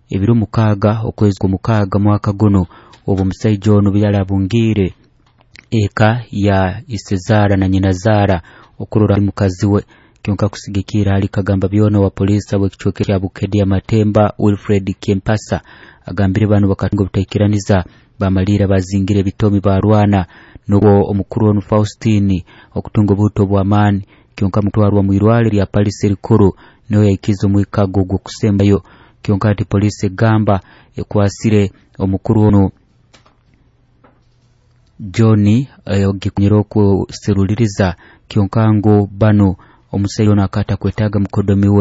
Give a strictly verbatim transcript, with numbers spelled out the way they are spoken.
ebiro mukaaga okwezi kwa mukaaga mwaka guno obu musaija ono byala bungire eka ya Isezara na nyina Zara okurora mukazi we kyonka kusigikira ali kagamba byono wa polisi abwekichweke kya Bukedi ya Matemba Wilfred Kempasa agambire bano bakatungo butakiraniza bamalira bazingire bitomi barwana nugo omukuru ono Faustini okutungo buto bw'amani kyonka mutwarwa mu irwale lya polisi rikuru no yakizo mu ikago gwo kusembayo kyonka ati polisi gamba ekwasire omukuru ono Johnny ogikunyiro ku seruliriza kyonka ngo bano omusaiyo nakata kwetaga mukodomi we